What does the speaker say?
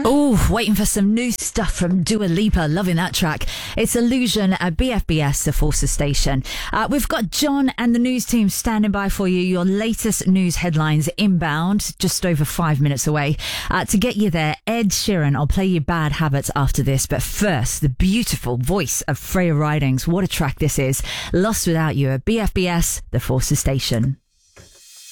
Oh, waiting for some new stuff from Dua Lipa. Loving that track. It's Illusion at BFBS, the Forces Station. We've got John and the news team standing by for you. Your latest news headlines inbound, just over 5 minutes away. To get you there, Ed Sheeran. I'll play you Bad Habits after this. But first, the beautiful voice of Freya Ridings. What a track this is. Lost Without You at BFBS, the Forces Station.